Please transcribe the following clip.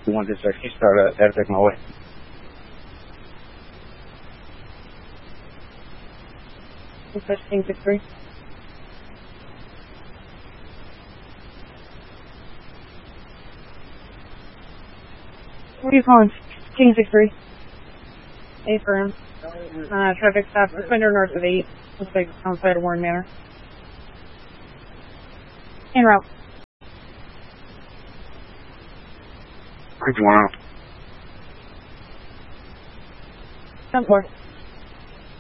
126, can you start at take my way? Dispatch King 63. What are you calling? King 63. 8 for him. Traffic stop, Defender north of 8. Looks like outside of Warren Manor. En route. 51 out. 10-4.